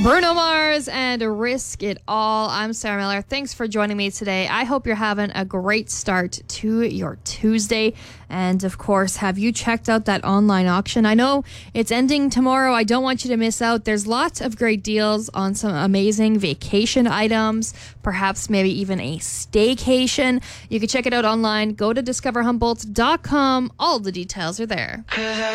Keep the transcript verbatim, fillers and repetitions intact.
Bruno Mars and Risk It All. I'm Sarah Miller. Thanks for joining me today. I hope you're having a great start to your Tuesday. And of course, have you checked out that online auction? I know it's ending tomorrow. I don't want you to miss out. There's lots of great deals on some amazing vacation items, perhaps maybe even a staycation. You can check it out online. Go to discover humboldt dot com. All the details are there.